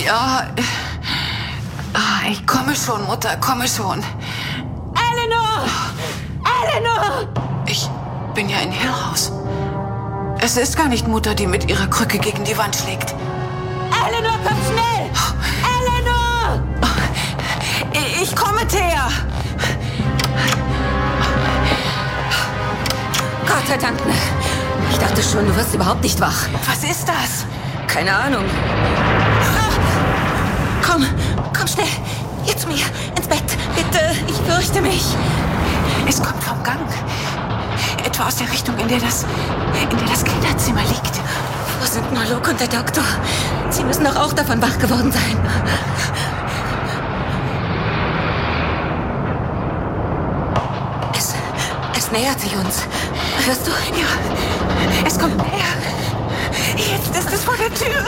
Ja. Ich komme schon, Mutter, komme schon. Eleanor! Eleanor! Ich bin ja in Hill House. Es ist gar nicht Mutter, die mit ihrer Krücke gegen die Wand schlägt. Eleanor, komm schnell! Eleanor! Ich komme, Thea. Gott sei Dank. Ich dachte schon, du wirst überhaupt nicht wach. Was ist das? Keine Ahnung. Komm schnell. Hier zu mir. Ins Bett. Bitte. Ich fürchte mich. Es kommt vom Gang. Etwa aus der Richtung, in der das Kinderzimmer liegt. Wo sind nur Luke und der Doktor? Sie müssen doch auch davon wach geworden sein. Es nähert sich uns. Hörst du? Ja, es kommt näher. Jetzt ist es vor der Tür.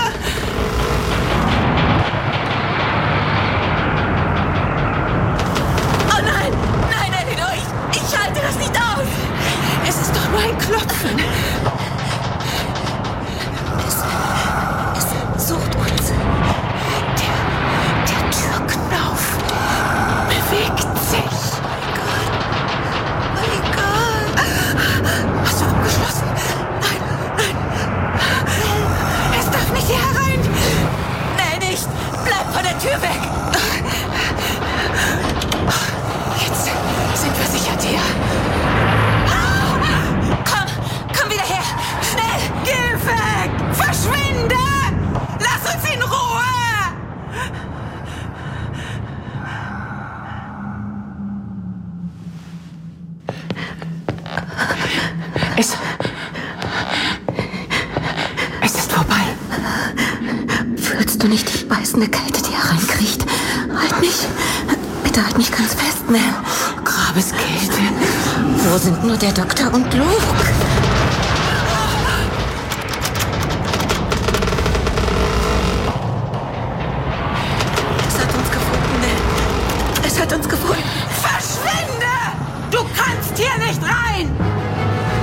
Oh nein! Nein, Eleanor! Ich halte das nicht aus! Es ist doch nur ein Klopfen. Es sucht uns. Der Türknauf bewegt sich. Mein Gott! Hast du abgeschlossen? Nein. Es darf nicht hier herein. Nein, nicht! Bleib von der Tür weg! Jetzt sind wir sicher, Thea. Komm wieder her! Schnell! Geh weg! Verschwinde! Lass uns in Ruhe! Es ist vorbei. Fühlst du nicht die beißende Kälte, die hereinkriecht? Halt mich! Bitte halt mich ganz fest, Mel. Grabeskälte. Wo sind nur der Doktor und Luke?